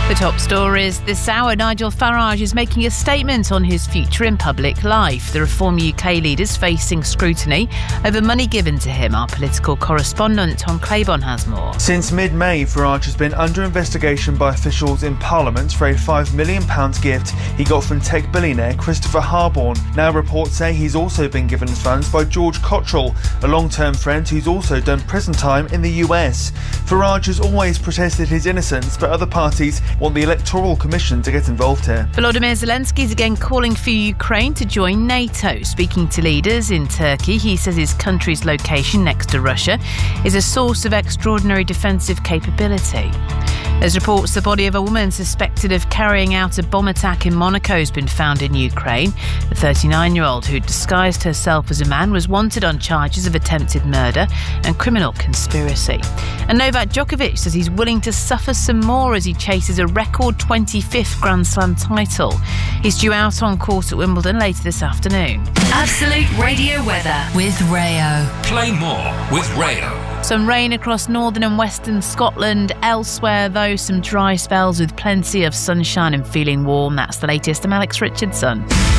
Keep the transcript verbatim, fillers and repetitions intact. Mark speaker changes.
Speaker 1: The top stories this hour. Nigel Farage is making a statement on his future in public life. The Reform U K leader's facing scrutiny over money given to him. Our political correspondent Tom Claiborne has more.
Speaker 2: Since mid-May, Farage has been under investigation by officials in Parliament for a five million pounds gift he got from tech billionaire Christopher Harborne. Now reports say he's also been given funds by George Cottrell, a long-term friend who's also done prison time in the U S. Farage has always protested his innocence, but other parties want the Electoral Commission to get involved here.
Speaker 1: Volodymyr Zelensky is again calling for Ukraine to join NATO. Speaking to leaders in Turkey, he says his country's location next to Russia is a source of extraordinary defensive capability. There's reports the body of a woman suspected of carrying out a bomb attack in Monaco has been found in Ukraine. The thirty-nine-year-old who disguised herself as a man was wanted on charges of attempted murder and criminal conspiracy. And Novak Djokovic says he's willing to suffer some more as he chases a record twenty-fifth Grand Slam title. He's due out on court at Wimbledon later this afternoon.
Speaker 3: Absolute Radio weather with Rayo.
Speaker 4: Play more with Rayo.
Speaker 1: Some rain across northern and western Scotland. Elsewhere, though, some dry spells with plenty of sunshine and feeling warm. That's the latest. I'm Alex Richardson.